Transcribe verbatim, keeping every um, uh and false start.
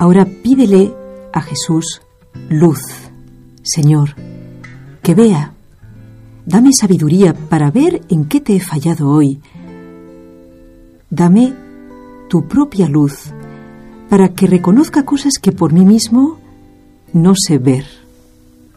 Ahora pídele a Jesús luz, Señor, que vea. Dame sabiduría para ver en qué te he fallado hoy. Dame tu propia luz para que reconozca cosas que por mí mismo no sé ver.